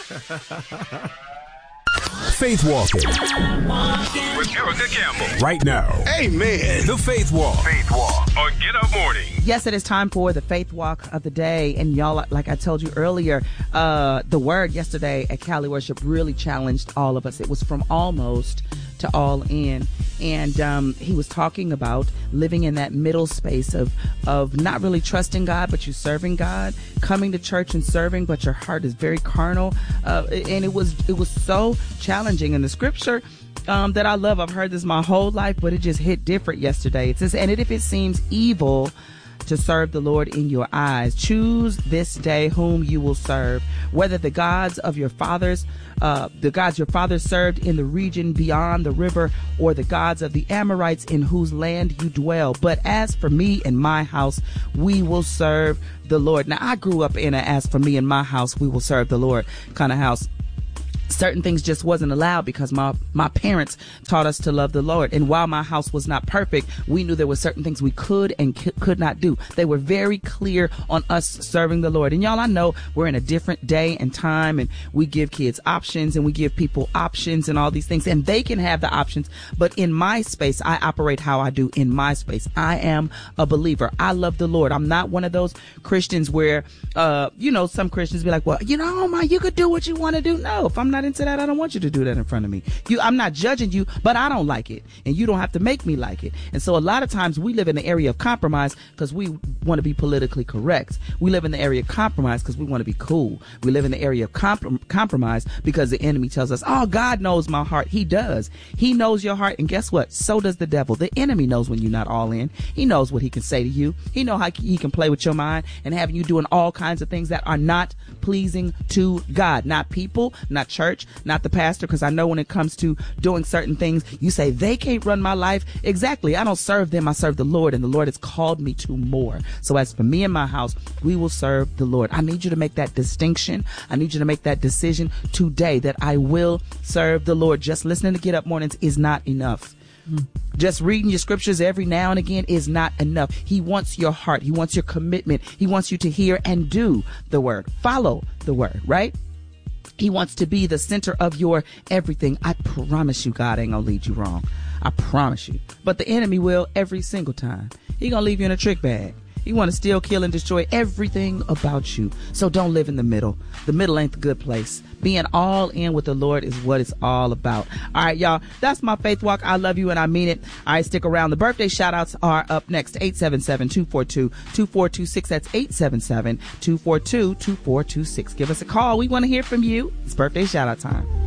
Faith Walking with Erica Campbell. Right now. Amen. The Faith Walk. Faith Walk on Get Up Morning. Yes, it is time for the Faith Walk of the day. And y'all, like I told you earlier, the word yesterday at Cali Worship really challenged all of us. It was from almost to all in. And he was talking about living in that middle space of not really trusting God, but you serving God, coming to church and serving, but your heart is very carnal. And it was so challenging. And the scripture that I love, I've heard this my whole life, but it just hit different yesterday. It says, and if it seems evil to serve the Lord in your eyes, choose this day whom you will serve, whether the gods of your fathers, the gods your fathers served in the region beyond the river, or the gods of the Amorites in whose land you dwell. But as for me and my house, we will serve the Lord. Now, I grew up in a as for me and my house, we will serve the Lord kind of house. Certain things just wasn't allowed because my parents taught us to love the Lord. And while my house was not perfect, we knew there were certain things we could and could not do. They were very clear on us serving the Lord. And y'all, I know we're in a different day and time, and we give kids options and we give people options and all these things, and they can have the options. But in my space, I operate how I do in my space. I am a believer. I love the Lord. I'm not one of those Christians where, some Christians be like, well, you could do what you want to do. No, if I'm not into that, I don't want you to do that in front of me. I'm not judging you, but I don't like it, and you don't have to make me like it. And so a lot of times we live in the area of compromise because we want to be politically correct. We live in the area of compromise because we want to be cool. We live in the area of compromise because the enemy tells us, oh, God knows my heart. He does. He knows your heart, and guess what? So does the devil. The enemy knows when you're not all in. He knows what he can say to you. He knows how he can play with your mind and have you doing all kinds of things that are not pleasing to God, not people, not church, not the pastor, because I know when it comes to doing certain things, you say they can't run my life. Exactly. I don't serve them. I serve the Lord, and the Lord has called me to more. So as for me and my house, we will serve the Lord. I need you to make that distinction. I need you to make that decision today that I will serve the Lord. Just listening to Get Up Mornings is not enough. Just reading your scriptures every now and again is not enough. He wants your heart. He wants your commitment. He wants you to hear and do the word. Follow the word, right? He wants to be the center of your everything. I promise you, God ain't gonna lead you wrong. I promise you. But the enemy will every single time. He gonna leave you in a trick bag. He want to steal, kill, and destroy everything about you. So don't live in the middle. The middle ain't the good place. Being all in with the Lord is what it's all about. All right, y'all. That's my Faith Walk. I love you and I mean it. All right, stick around. The birthday shout outs are up next. 877-242-2426. That's 877-242-2426. Give us a call. We want to hear from you. It's birthday shout out time.